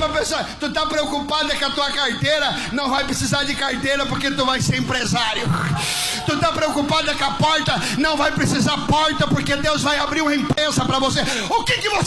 pensando, tu está preocupado que a tua carteira não vai precisar de carteira porque tu vai ser empresário. Tu está preocupado que a porta não vai precisar porta porque Deus vai abrir uma empresa para você. O que você